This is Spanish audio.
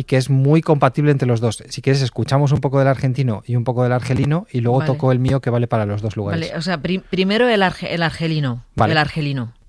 y que es muy compatible entre los dos. Si quieres, escuchamos un poco del argentino y un poco del argelino y luego toco el mío que vale para los dos lugares. Vale, o sea, primero el argelino. Vale. El argelino.